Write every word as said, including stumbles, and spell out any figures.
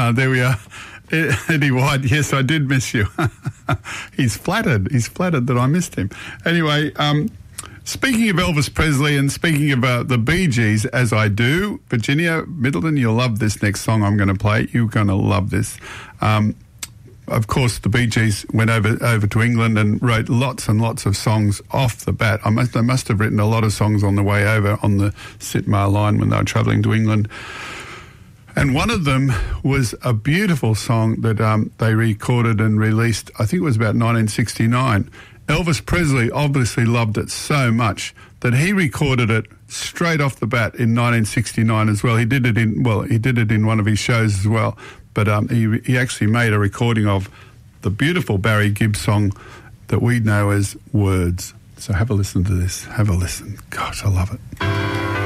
Ah, there we are. Eddie White, yes, I did miss you. He's flattered. He's flattered that I missed him. Anyway, um, speaking of Elvis Presley and speaking about the Bee Gees, as I do, Virginia Middleton, you'll love this next song I'm going to play. You're going to love this. Um, of course, the Bee Gees went over over to England and wrote lots and lots of songs off the bat. I must, they must have written a lot of songs on the way over on the Sitmar line when they were travelling to England. And one of them was a beautiful song that um, they recorded and released, I think it was about nineteen sixty-nine. Elvis Presley obviously loved it so much that he recorded it straight off the bat in nineteen sixty-nine as well. He did it in, well, he did it in one of his shows as well. But um, he, he actually made a recording of the beautiful Barry Gibb song that we know as Words. So have a listen to this. Have a listen. Gosh, I love it.